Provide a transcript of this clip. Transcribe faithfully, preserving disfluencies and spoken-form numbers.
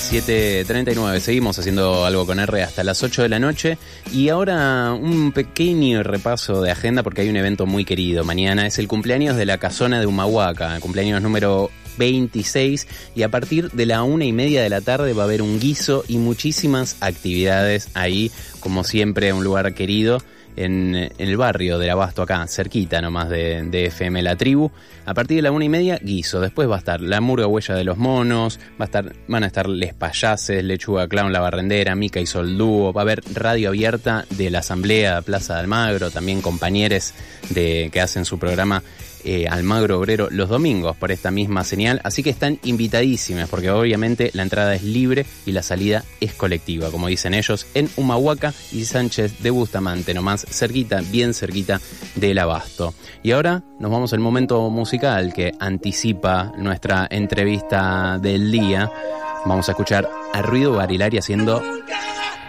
siete treinta y nueve. Seguimos haciendo algo con R hasta las ocho de la noche. Y ahora un pequeño repaso de agenda porque hay un evento muy querido. Mañana es el cumpleaños de la Casona de Humahuaca, el cumpleaños número veintiséis, y a partir de la una y media de la tarde va a haber un guiso y muchísimas actividades ahí, como siempre, un lugar querido. En, en el barrio del Abasto, acá, cerquita nomás de, de F M La Tribu. A partir de la una y media, guiso. Después va a estar la murga huella de los monos, va a estar, van a estar Les Payases, Lechuga Clown, La Barrendera, Mica y Sol Dúo. Va a haber radio abierta de la Asamblea de Plaza de Almagro, también compañeros de, que hacen su programa Eh, Almagro Obrero los domingos por esta misma señal, así que están invitadísimas porque obviamente la entrada es libre y la salida es colectiva, como dicen ellos, en Humahuaca y Sánchez de Bustamante, nomás cerquita, bien cerquita del Abasto. Y ahora nos vamos al momento musical que anticipa nuestra entrevista del día. Vamos a escuchar a Ruido Barilari haciendo